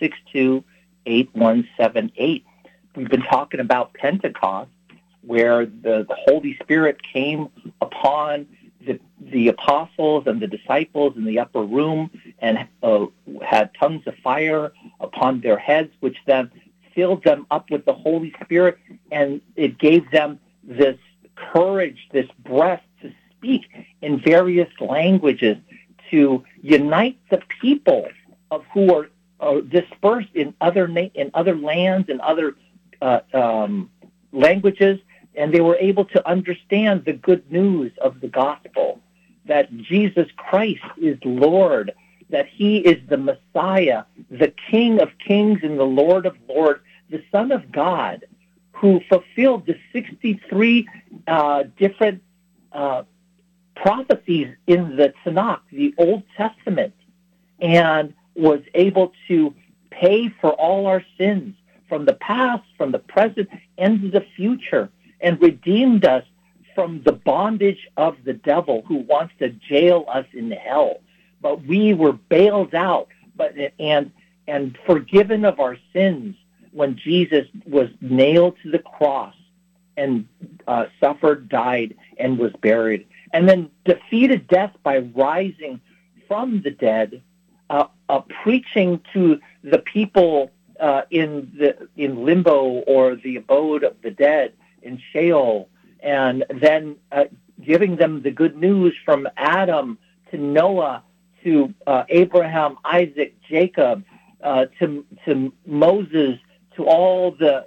262-8178. We've been talking about Pentecost, where the Holy Spirit came upon the apostles and the disciples in the upper room and had tongues of fire upon their heads, which then filled them up with the Holy Spirit, and it gave them this courage, this breath to speak in various languages, to unite the people of who are dispersed in other lands and other languages, and they were able to understand the good news of the gospel, that Jesus Christ is Lord, that he is the Messiah, the King of kings and the Lord of lords, the Son of God, who fulfilled the 63 different prophecies in the Tanakh, the Old Testament, and was able to pay for all our sins from the past, from the present, and the future, and redeemed us from the bondage of the devil who wants to jail us in hell. But we were bailed out and forgiven of our sins when Jesus was nailed to the cross and suffered, died, and was buried, and then defeated death by rising from the dead, preaching to the people in limbo, or the abode of the dead in Sheol, and then giving them the good news from Adam to Noah to Abraham, Isaac, Jacob, to Moses, to all the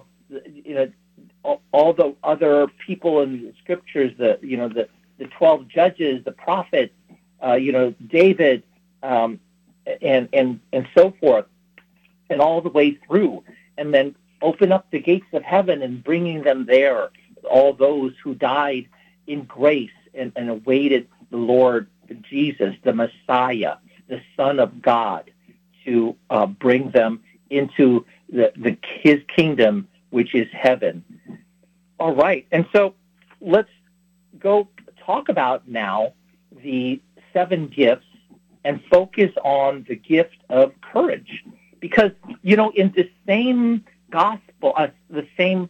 all the other people in the scriptures, the 12 judges, the prophets, David, and so forth, and all the way through, and then open up the gates of heaven and bringing them there, all those who died in grace and awaited the Lord Jesus, the Messiah, the Son of God, to bring them into his kingdom, which is heaven. All right, and so let's go talk about now the 7 gifts and focus on the gift of courage. Because, in the same gospel, the same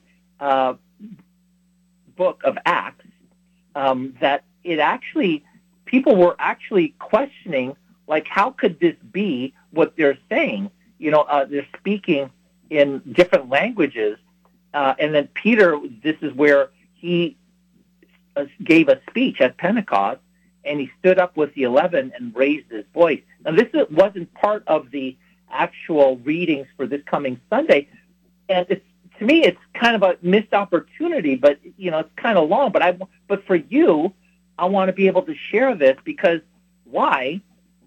book of Acts, that it actually, people were actually questioning, like, how could this be what they're saying? They're speaking in different languages. And then Peter, this is where he gave a speech at Pentecost, and he stood up with the 11 and raised his voice. Now, this wasn't part of the actual readings for this coming Sunday, and to me it's kind of a missed opportunity, but it's kind of long, but for you, I want to be able to share this, because why?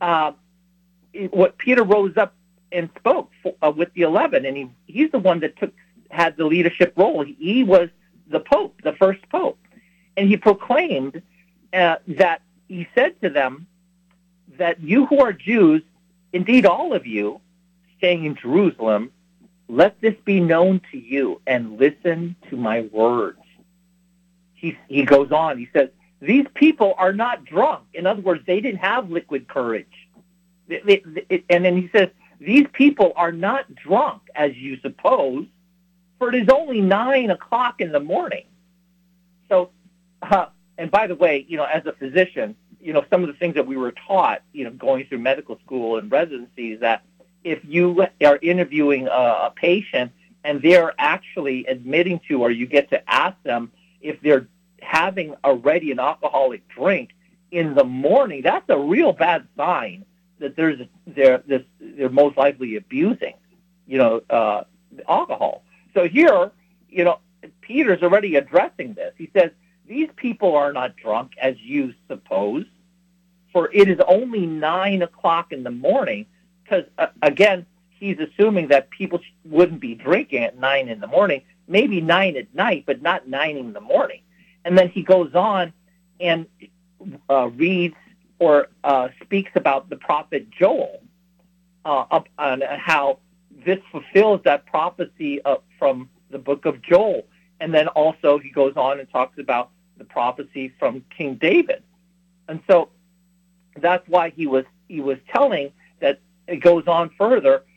What Peter rose up and spoke with the 11, and he's the one that had the leadership role. He was the Pope, the first Pope, and he proclaimed that he said to them that you who are Jews, indeed all of you, staying in Jerusalem, let this be known to you, and listen to my words. He goes on, he says, these people are not drunk. In other words, they didn't have liquid courage. And then he says, these people are not drunk, as you suppose, for it is only 9 o'clock in the morning. So, and by the way, as a physician, some of the things that we were taught, going through medical school and residencies, that if you are interviewing a patient and they're actually admitting to, or you get to ask them if they're having already an alcoholic drink in the morning, that's a real bad sign that they're most likely abusing, alcohol. So here, Peter's already addressing this. He says, these people are not drunk, as you suppose, for it is only 9 o'clock in the morning. Because, again, he's assuming that people wouldn't be drinking at 9 in the morning, maybe 9 at night, but not 9 in the morning. And then he goes on and reads or speaks about the prophet Joel, on how this fulfills that prophecy from the book of Joel. And then also he goes on and talks about the prophecy from King David. And so that's why he was telling that. It goes on further that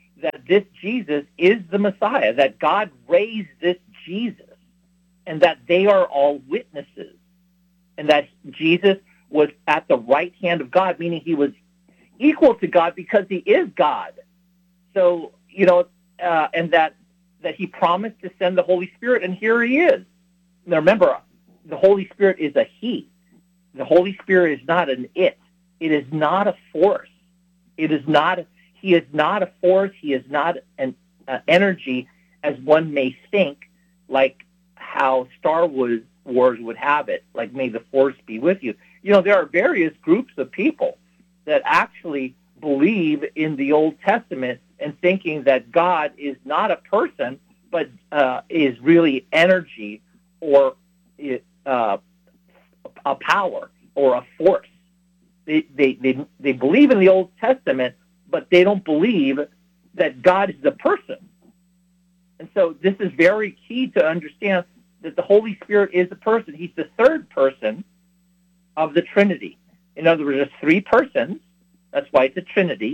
this Jesus is the Messiah, that God raised this Jesus, and that they are all witnesses, and that Jesus was at the right hand of God, meaning he was equal to God because he is God. So, and that he promised to send the Holy Spirit, and here he is. Now remember, the Holy Spirit is a he. The Holy Spirit is not an it. It is not a force. He is not a force. He is not an energy, as one may think, like how Star Wars would have it, like may the force be with you. There are various groups of people that actually believe in the Old Testament and thinking that God is not a person, but is really energy or a power or a force. They believe in the Old Testament, but they don't believe that God is a person. And so this is very key to understand that the Holy Spirit is a person. He's the third person of the Trinity. In other words, there's three persons. That's why it's a Trinity,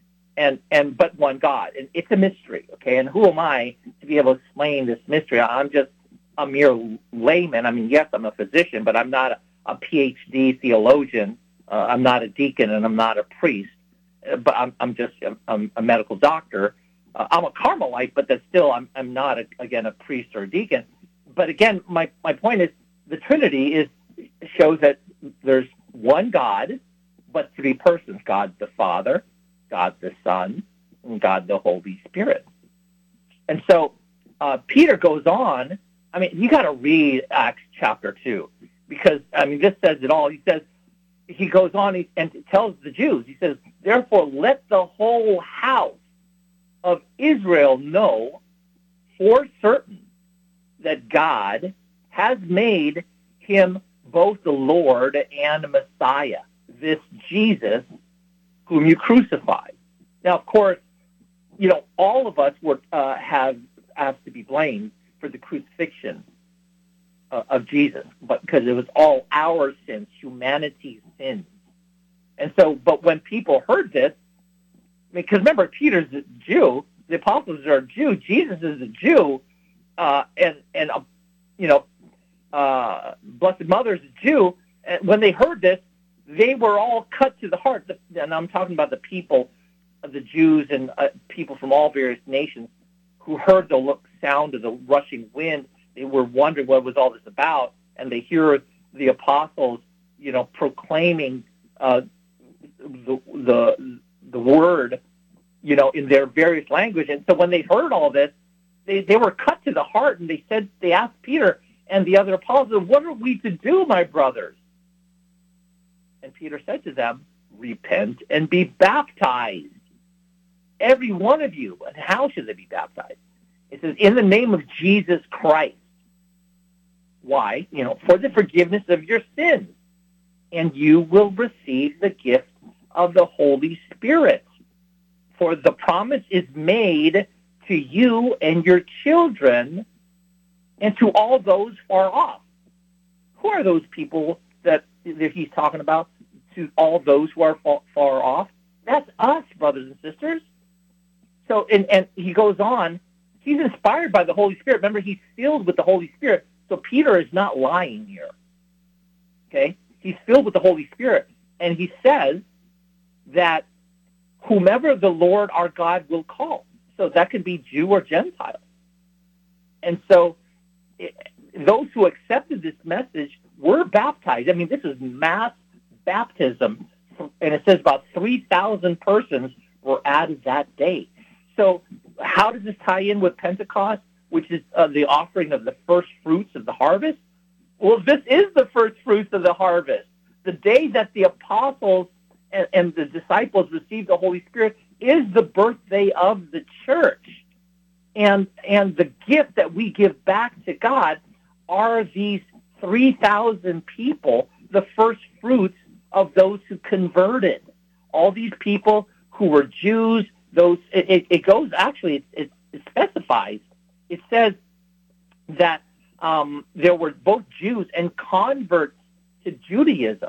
but one God. And it's a mystery, okay? And who am I to be able to explain this mystery? I'm just a mere layman. I mean, yes, I'm a physician, but I'm not a PhD theologian. I'm not a deacon, and I'm not a priest. But I'm just a medical doctor. I'm a Carmelite, but that's still I'm not a priest or a deacon. But again, my point is the Trinity shows that there's one God, but three persons: God the Father, God the Son, and God the Holy Spirit. And so Peter goes on. I mean, you got to read Acts chapter 2 because this says it all. He goes on and tells the Jews. He says, "Therefore, let the whole house of Israel know for certain that God has made him both the Lord and Messiah, this Jesus whom you crucified." Now, of course, all of us would have to be blamed for the crucifixion of Jesus, but because it was all our sins, humanity's sins. And so, but when people heard this, because remember, Peter's a Jew, the apostles are a Jew, Jesus is a Jew, Blessed Mother's a Jew. And when they heard this, they were all cut to the heart. And I'm talking about the people, the Jews and people from all various nations who heard the sound of the rushing wind. They were wondering what was all this about, and they hear the apostles, proclaiming the word, in their various language. And so when they heard all this, they were cut to the heart, and they asked Peter and the other apostles, "What are we to do, my brothers?" And Peter said to them, "Repent and be baptized, every one of you." And how should they be baptized? It says, "In the name of Jesus Christ." Why? For the forgiveness of your sins, and you will receive the gift of the Holy Spirit. For the promise is made to you and your children and to all those far off. Who are those people that he's talking about? To all those who are far off? That's us, brothers and sisters. So, and he goes on, he's inspired by the Holy Spirit. Remember, he's filled with the Holy Spirit. So Peter is not lying here. Okay? He's filled with the Holy Spirit. And he says that whomever the Lord our God will call. So that could be Jew or Gentile. And so those who accepted this message were baptized. This is mass baptism. And it says about 3,000 persons were added that day. So how does this tie in with Pentecost, which is the offering of the first fruits of the harvest? Well, this is the first fruits of the harvest. The day that the apostles and the disciples received the Holy Spirit is the birthday of the church. And the gift that we give back to God are these 3,000 people, the first fruits of those who converted. All these people who were Jews, it goes, actually, it specifies. It says that there were both Jews and converts to Judaism.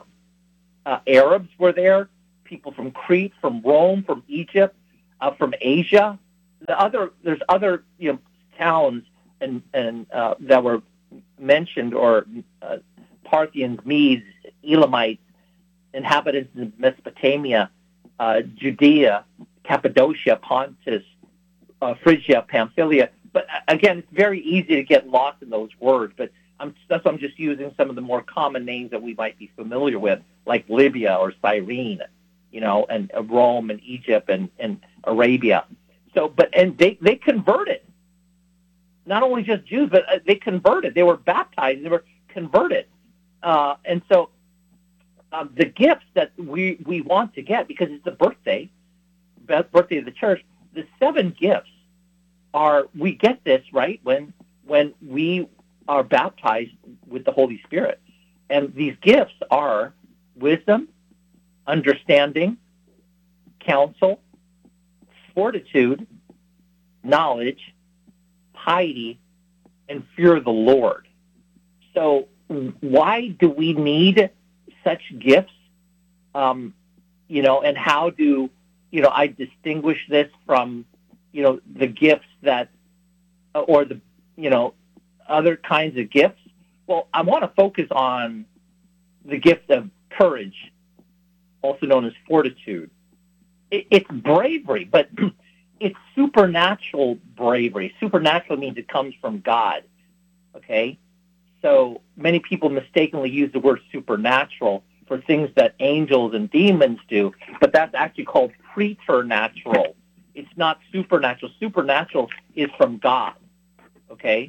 Arabs were there, people from Crete, from Rome, from Egypt, from Asia. there's other towns and that were mentioned, or Parthians, Medes, Elamites, inhabitants of Mesopotamia, Judea, Cappadocia, Pontus, Phrygia, Pamphylia. But again, it's very easy to get lost in those words. But that's why I'm just using some of the more common names that we might be familiar with, like Libya or Cyrene, and Rome and Egypt and Arabia. So, and they converted. Not only just Jews, but they converted. They were baptized. They were converted. And so the gifts that we want to get, because it's the birthday of the church, the 7 gifts we get this, right, when we are baptized with the Holy Spirit. And these gifts are wisdom, understanding, counsel, fortitude, knowledge, piety, and fear of the Lord. So why do we need such gifts? And how do, I distinguish this from, the gifts that, or the, other kinds of gifts? Well, I want to focus on the gift of courage, also known as fortitude. It's bravery, but it's supernatural bravery. Supernatural means it comes from God, okay? So many people mistakenly use the word supernatural for things that angels and demons do, but that's actually called preternatural. It's not supernatural. Supernatural is from God, okay?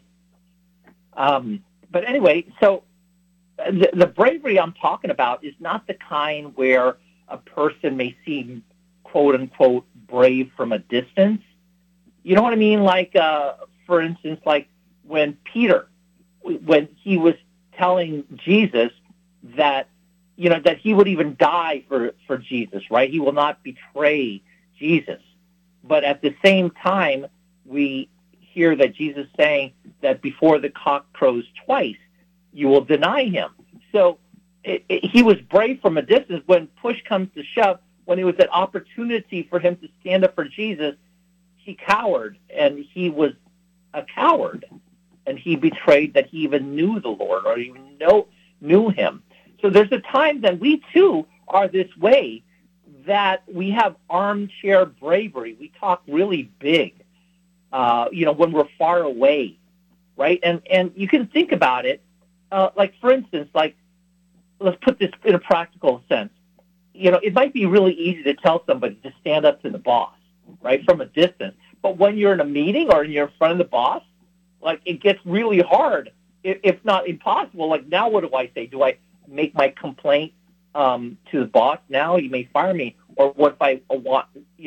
But anyway, so the bravery I'm talking about is not the kind where a person may seem, quote-unquote, brave from a distance. You know what I mean? Like, for instance, like when Peter, when he was telling Jesus that, that he would even die for Jesus, right? He will not betray Jesus. But at the same time, we hear that Jesus saying that before the cock crows twice, you will deny him. So he was brave from a distance. When push comes to shove, when it was an opportunity for him to stand up for Jesus, he cowered, and he was a coward, and he betrayed that he even knew the Lord or even knew him. So there's a time that we too are this way, that we have armchair bravery. We talk really big, when we're far away, right? And you can think about it, like for instance, like let's put this in a practical sense. It might be really easy to tell somebody to stand up to the boss, right, from a distance. But when you're in a meeting or you're in front of the boss, like it gets really hard, if not impossible. Like now, what do I say? Do I make my complaint to the boss? Now you may fire me. Or what if I want,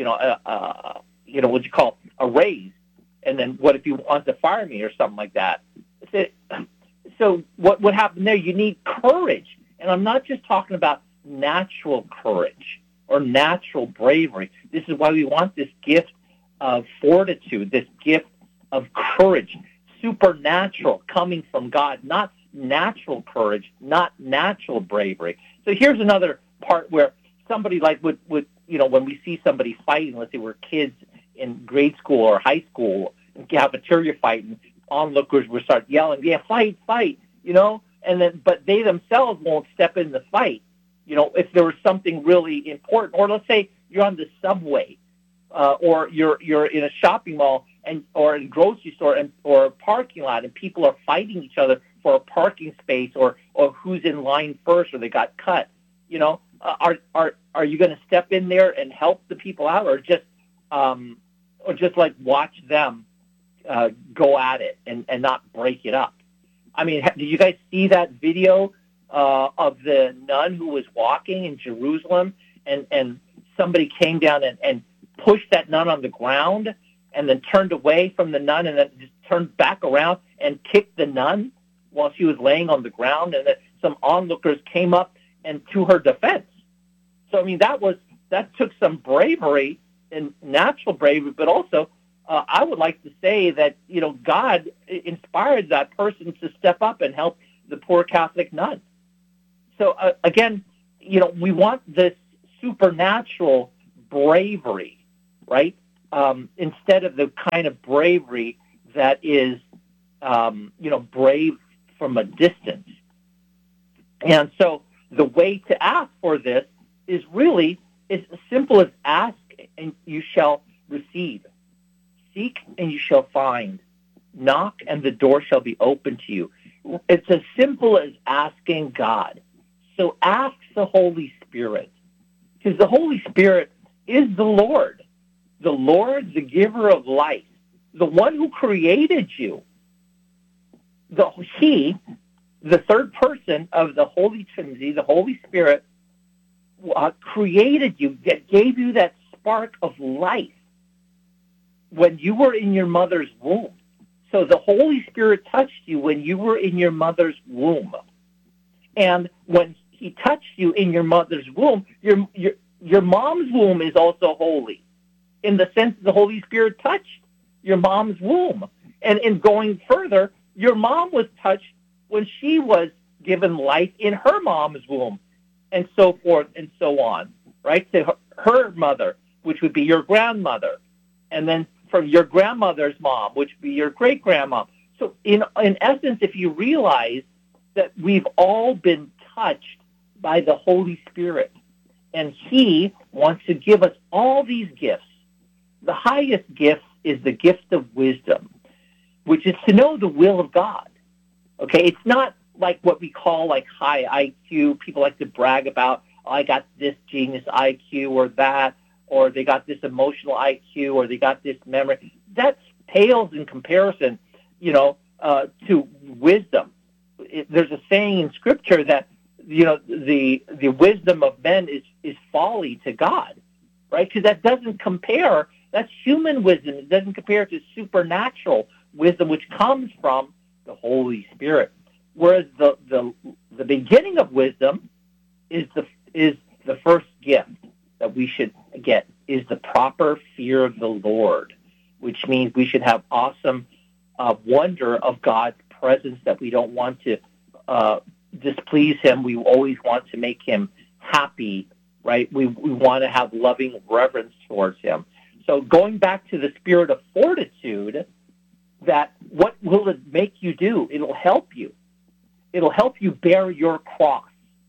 what you call a raise? And then what if he wants to fire me or something like that? So what happened there? You need courage. And I'm not just talking about natural courage or natural bravery. This is why we want this gift of fortitude, this gift of courage, supernatural, coming from God, not natural courage, not natural bravery. So here's another part where somebody like would when we see somebody fighting, let's say we're kids in grade school or high school, in cafeteria fighting, onlookers would start yelling, yeah, fight, and then, but they themselves won't step in the fight. If there was something really important, or let's say you're on the subway, or you're in a shopping mall or in a grocery store or a parking lot, and people are fighting each other for a parking space or who's in line first, or they got cut. Are you going to step in there and help the people out, or just like watch them go at it and not break it up? I mean, did you guys see that video of the nun who was walking in Jerusalem, and somebody came down and pushed that nun on the ground, and then turned away from the nun, and then just turned back around and kicked the nun while she was laying on the ground, and then some onlookers came up and to her defense. So I mean, that took some bravery and natural bravery, but also I would like to say that God inspired that person to step up and help the poor Catholic nun. So again, we want this supernatural bravery, right? instead of the kind of bravery that is, brave from a distance. And so the way to ask for this is really as simple as ask and you shall receive. Seek and you shall find. Knock and the door shall be open to you. It's as simple as asking God. So ask the Holy Spirit, because the Holy Spirit is the Lord, the giver of life, the one who created you. He, the third person of the Holy Trinity, the Holy Spirit, created you, that gave you that spark of life when you were in your mother's womb. So the Holy Spirit touched you when you were in your mother's womb. And when he touched you in your mother's womb, your mom's womb is also holy, in the sense that the Holy Spirit touched your mom's womb. And in going further, your mom was touched when she was given life in her mom's womb, and so forth and so on, right? To her mother, which would be your grandmother, and then from your grandmother's mom, which would be your great-grandma. So in essence, if you realize that we've all been touched by the Holy Spirit, and he wants to give us all these gifts. The highest gift is the gift of wisdom, which is to know the will of God. Okay, it's not like what we call like high IQ. People like to brag about, oh, I got this genius IQ or that, or they got this emotional IQ, or they got this memory. That pales in comparison, to wisdom. There's a saying in Scripture that, the wisdom of men is folly to God, right? Because that doesn't compare. That's human wisdom. It doesn't compare to supernatural wisdom, which comes from the Holy Spirit. Whereas the beginning of wisdom is the first gift that we should get, is the proper fear of the Lord, which means we should have awesome wonder of God's presence, that we don't want to displease him. We always want to make him happy, right? We want to have loving reverence towards him. So going back to the spirit of fortitude, that what will it make you do? It'll help you. It'll help you bear your cross.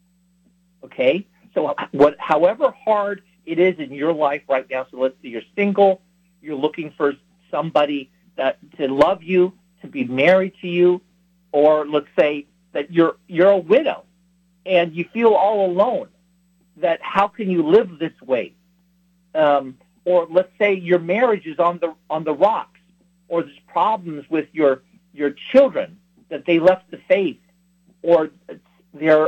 Okay? So however hard it is in your life right now, so let's say you're single, you're looking for somebody to love you, to be married to you, or let's say that you're a widow and you feel all alone, that how can you live this way? Or let's say your marriage is on the rocks, or there's problems with your children, that they left the faith, or they're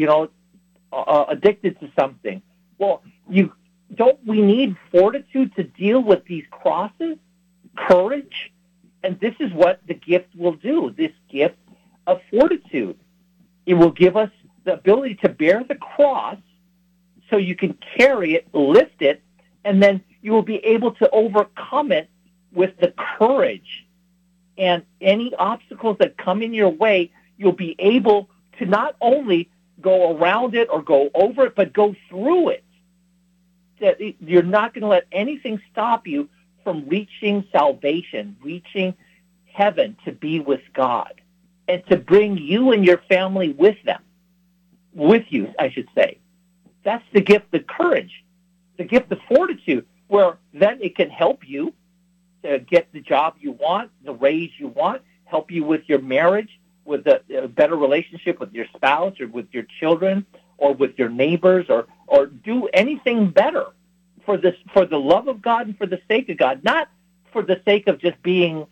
addicted to something. Well, we need fortitude to deal with these crosses, courage, and this is what the gift will do. This gift of fortitude, it will give us the ability to bear the cross, so you can carry it, lift it, and then you will be able to overcome it with the courage. And any obstacles that come in your way, you'll be able to not only go around it or go over it, but go through it. That you're not going to let anything stop you from reaching salvation, reaching heaven, to be with God, and to bring you and your family with you, I should say. That's the gift of courage, the gift of fortitude, where then it can help you to get the job you want, the raise you want, help you with your marriage, with a better relationship with your spouse or with your children or with your neighbors, or do anything better for the love of God and for the sake of God, not for the sake of just being,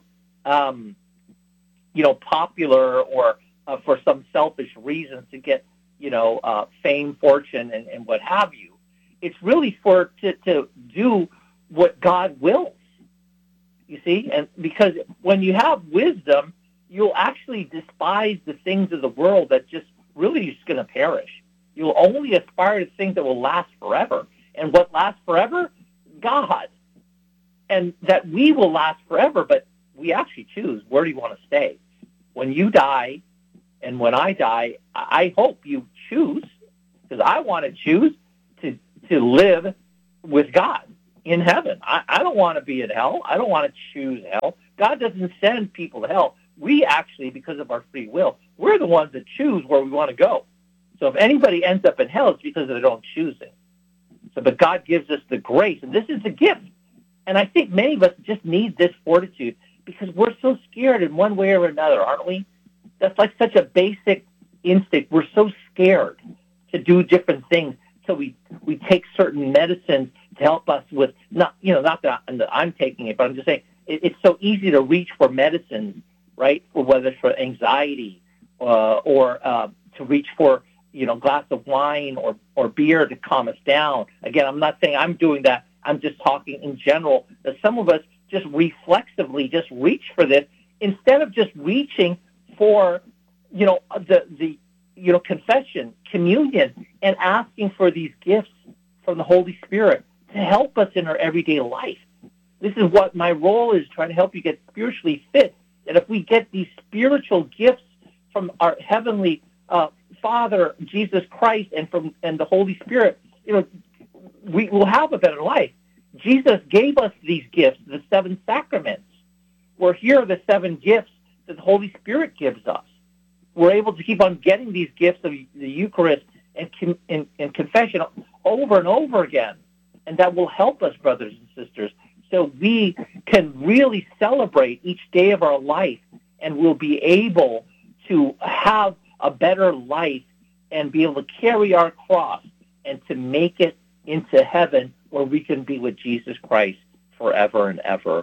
popular, or for some selfish reasons to get, fame, fortune, and what have you. It's really to do what God wills. You see, and because when you have wisdom, you'll actually despise the things of the world that just really just going to perish. You'll only aspire to things that will last forever. And what lasts forever? God. And that we will last forever, but we actually choose, where do you want to stay? When you die and when I die, I hope you choose, because I want to choose to live with God. in heaven. I don't want to be in hell. I don't want to choose hell. God doesn't send people to hell. We actually, because of our free will, we're the ones that choose where we want to go. So if anybody ends up in hell, it's because of their own choosing. So, but God gives us the grace, and this is a gift. And I think many of us just need this fortitude because we're so scared in one way or another, aren't we? That's like such a basic instinct. We're so scared to do different things. So we take certain medicines to help us with, not that I'm taking it, but I'm just saying it's so easy to reach for medicines, right? For whether it's for anxiety or to reach for, a glass of wine or beer to calm us down. Again, I'm not saying I'm doing that. I'm just talking in general that some of us just reflexively just reach for this instead of just reaching for, the confession, communion, and asking for these gifts from the Holy Spirit to help us in our everyday life. This is what my role is, trying to help you get spiritually fit. And if we get these spiritual gifts from our heavenly Father, Jesus Christ, and the Holy Spirit, we will have a better life. Jesus gave us these gifts, the 7 sacraments. Well, here are the 7 gifts that the Holy Spirit gives us. We're able to keep on getting these gifts of the Eucharist and confession over and over again. And that will help us, brothers and sisters, so we can really celebrate each day of our life, and we'll be able to have a better life and be able to carry our cross and to make it into heaven where we can be with Jesus Christ forever and ever.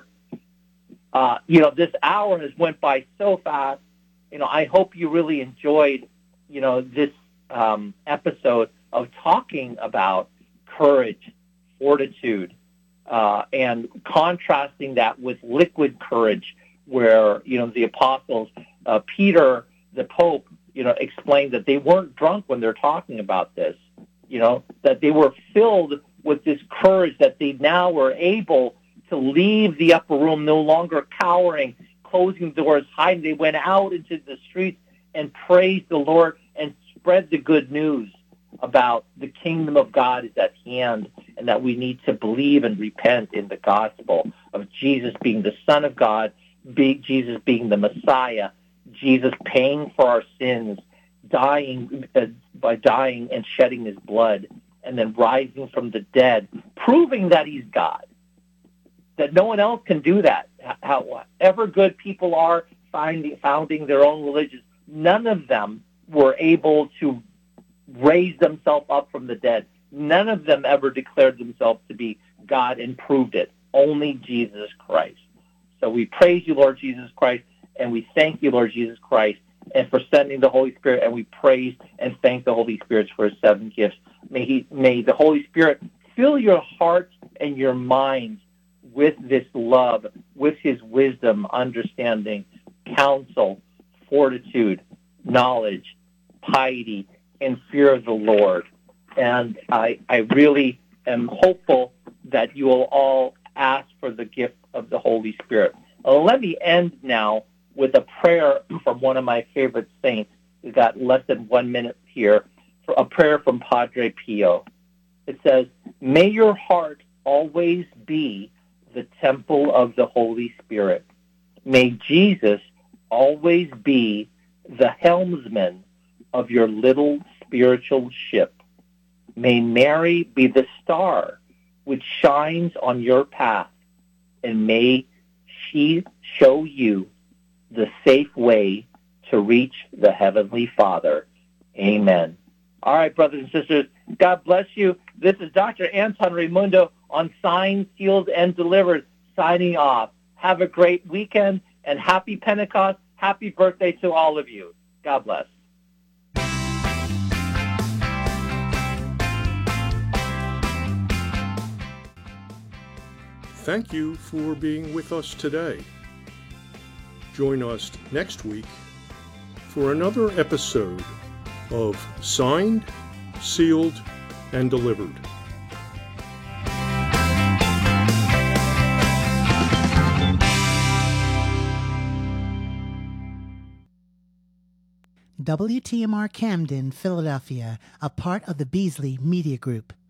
This hour has went by so fast. I hope you really enjoyed, this episode of talking about courage, fortitude, and contrasting that with liquid courage, where, the apostles, Peter, the Pope, explained that they weren't drunk when they're talking about this, that they were filled with this courage, that they now were able to leave the upper room, no longer cowering, closing doors, hiding. They went out into the streets and praised the Lord and spread the good news about the kingdom of God is at hand, and that we need to believe and repent in the gospel of Jesus being the Son of God, Jesus being the Messiah, Jesus paying for our sins, by dying and shedding his blood, and then rising from the dead, proving that he's God, that no one else can do that. However good people are founding their own religions, none of them were able to raise themselves up from the dead. None of them ever declared themselves to be God and proved it. Only Jesus Christ. So we praise you, Lord Jesus Christ, and we thank you, Lord Jesus Christ, and for sending the Holy Spirit, and we praise and thank the Holy Spirit for his 7 gifts. May the Holy Spirit fill your hearts and your minds with this love, with his wisdom, understanding, counsel, fortitude, knowledge, piety, and fear of the Lord. And I really am hopeful that you will all ask for the gift of the Holy Spirit. Let me end now with a prayer from one of my favorite saints. We've got less than 1 minute here, for a prayer from Padre Pio. It says, "May your heart always be the temple of the Holy Spirit. May Jesus always be the helmsman of your little spiritual ship. May Mary be the star which shines on your path, and may she show you the safe way to reach the Heavenly Father. Amen." All right, brothers and sisters, God bless you. This is Dr. Anton Raimundo on Signed, Sealed, and Delivered, signing off. Have a great weekend, and happy Pentecost. Happy birthday to all of you. God bless. Thank you for being with us today. Join us next week for another episode of Signed, Sealed, and Delivered. WTMR Camden, Philadelphia, a part of the Beasley Media Group.